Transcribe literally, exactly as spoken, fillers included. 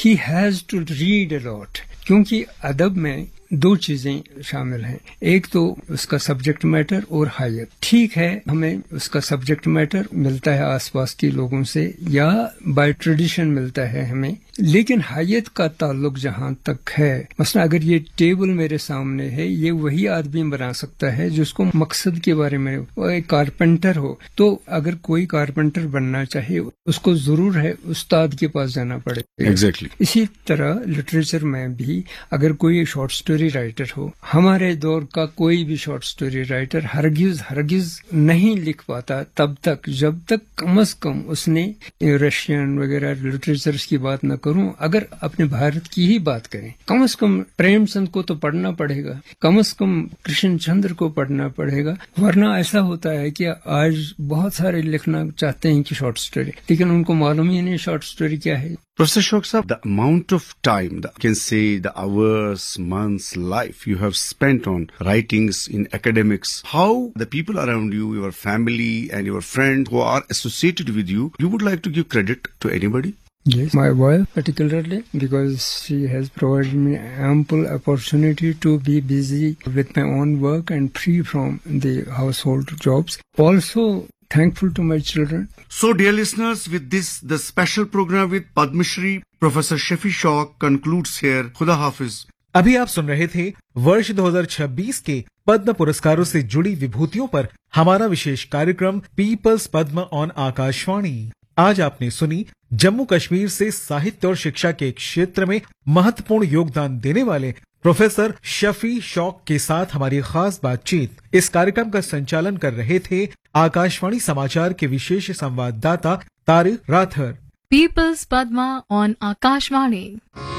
He has to read a lot, क्योंकि अदब में दो चीजें शामिल हैं, एक तो उसका सब्जेक्ट मैटर और हायत। ठीक है, हमें उसका सब्जेक्ट मैटर मिलता है आसपास के लोगों से या बाय ट्रेडिशन मिलता है हमें, लेकिन हायत का ताल्लुक जहां तक है, मसला अगर ये टेबल मेरे सामने है, ये वही आदमी बना सकता है जिसको मकसद के बारे में, वो एक कारपेंटर हो, तो अगर कोई कारपेंटर बनना चाहे उसको जरूर है उस्ताद के पास जाना पड़ेगा। Exactly exactly. इसी तरह लिटरेचर में भी अगर कोई शॉर्ट स्टोरी राइटर हो, हमारे दौर का कोई भी शॉर्ट स्टोरी राइटर हरगिज हरगिज नहीं लिख पाता तब तक जब तक कम से कम उसने रशियन वगैरह लिटरेचर्स की बात न करूं, अगर अपने भारत की ही बात करें, कम से कम प्रेमचंद को तो पढ़ना पड़ेगा, कम से कम कृष्ण चंद्र को पढ़ना पड़ेगा, वरना ऐसा होता है कि आज बहुत सारे लिखना चाहते हैं कि शॉर्ट स्टोरी, लेकिन उनको मालूम ही नहीं शॉर्ट स्टोरी क्या है। Professor Shok Saab, the amount of time, the, I can say the hours, months, life you have spent on writings in academics, how the people around you, your family and your friends who are associated with you, you would like to give credit to anybody? Yes, my wife particularly, because she has provided me ample opportunity to be busy with my own work and free from the household jobs. Also, thankful to my children. So, dear listeners, with this, the special program with Padma Shri Professor Shafi Shauq concludes here. Khuda Hafiz. अभी आप सुन रहे थे वर्ष दो हज़ार छब्बीस के पद्म पुरस्कारों से जुड़ी विभूतियों पर हमारा विशेष कार्यक्रम पीपल्स पद्म ऑन आकाशवाणी। आज आपने सुनी जम्मू कश्मीर से साहित्य और शिक्षा के क्षेत्र में महत्वपूर्ण योगदान देने वाले प्रोफेसर शफी शौक के साथ हमारी खास बातचीत। इस कार्यक्रम का संचालन कर रहे थे आकाशवाणी समाचार के विशेष संवाददाता Tariq rather. Peoples Padma on Akashvani.